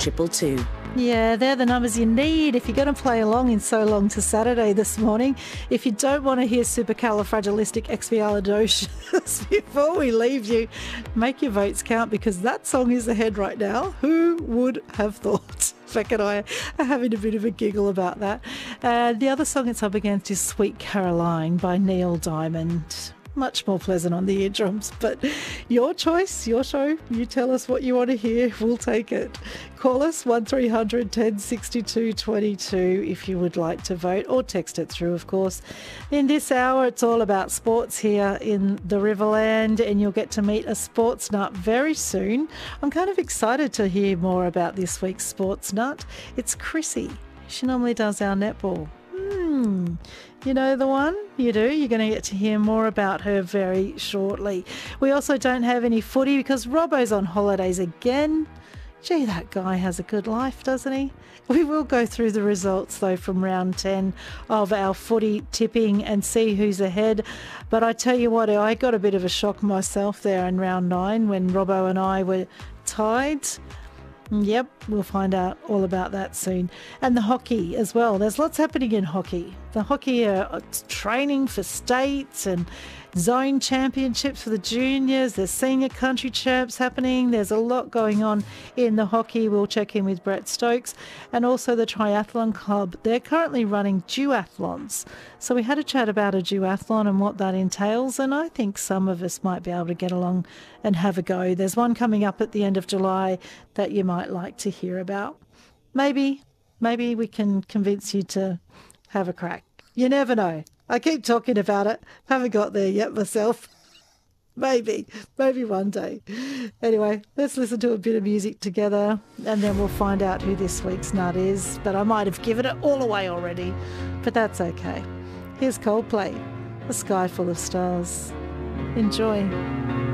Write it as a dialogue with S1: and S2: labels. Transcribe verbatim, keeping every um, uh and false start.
S1: two two two.
S2: Yeah, they're the numbers you need if you're going to play along in So Long to Saturday this morning. If you don't want to hear Supercalifragilisticexpialidocious before we leave you, make your votes count because that song is ahead right now. Who would have thought? Beck and I are having a bit of a giggle about that. Uh, the other song it's up against is Sweet Caroline by Neil Diamond. Much more pleasant on the eardrums, but your choice, your show. You tell us what you want to hear. We'll take it. Call us one three hundred ten sixty-two twenty-two if you would like to vote, or text it through, of course. In this hour, it's all about sports here in the Riverland, and you'll get to meet a sports nut very soon. I'm kind of excited to hear more about this week's sports nut. It's Chrissy. She normally does our netball. Hmm. You know the one? You do. You're going to get to hear more about her very shortly. We also don't have any footy because Robbo's on holidays again. Gee, that guy has a good life, doesn't he? We will go through the results, though, from round ten of our footy tipping and see who's ahead. But I tell you what, I got a bit of a shock myself there in round nine when Robbo and I were tied. Yep, we'll find out all about that soon. And the hockey as well. There's lots happening in hockey. The hockey are training for states and zone championships for the juniors. There's senior country champs happening. There's a lot going on in the hockey. We'll check in with Brett Stokes. And also the Triathlon Club. They're currently running duathlons. So we had a chat about a duathlon and what that entails. And I think some of us might be able to get along and have a go. There's one coming up at the end of July that you might like to hear about. Maybe, maybe we can convince you to have a crack. You never know. I keep talking about it. Haven't got there yet myself. Maybe, maybe one day. Anyway, let's listen to a bit of music together and then we'll find out who this week's nut is. But I might have given it all away already, but that's okay. Here's Coldplay, A Sky Full of Stars. Enjoy.